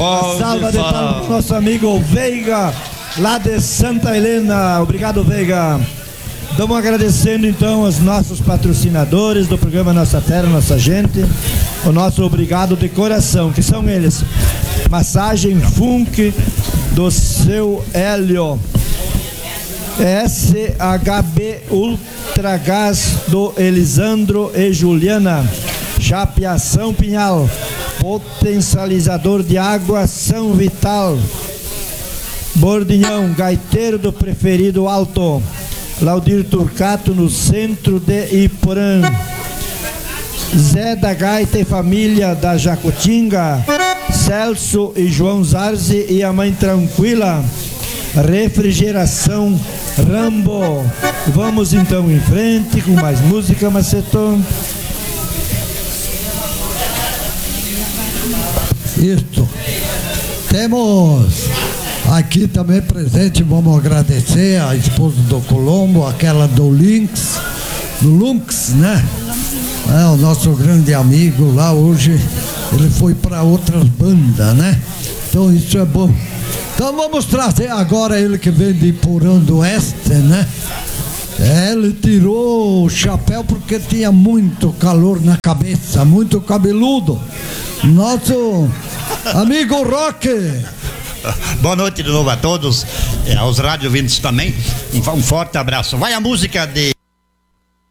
Salva de palmas pro nosso amigo Veiga, lá de Santa Helena. Obrigado, Veiga. Estamos agradecendo então aos nossos patrocinadores do programa Nossa Terra, Nossa Gente. O nosso obrigado de coração, que são eles: Massagem Funk do seu Hélio, SHB Ultragás do Elisandro e Juliana, Chapeação Pinhal, Potencializador de Água São Vital, Bordinhão, Gaiteiro do Preferido Alto, Laudir Turcato no centro de Iporã, Zé da Gaita e família da Jacutinga, Celso e João Zarzi e a Mãe Tranquila, Refrigeração Rambo. Vamos então em frente com mais música, Maceto. Isso. Temos aqui também presente, vamos agradecer a esposa do Colombo, aquela do Lynx, né? É, o nosso grande amigo lá hoje, ele foi para outras bandas, né? Então isso é bom. Então vamos trazer agora ele que vem de Iporã do Oeste, né? Ele tirou o chapéu porque tinha muito calor na cabeça, muito cabeludo. Nosso amigo Roque. Boa noite de novo a todos, aos rádio ouvintes também. Um forte abraço. Vai a música de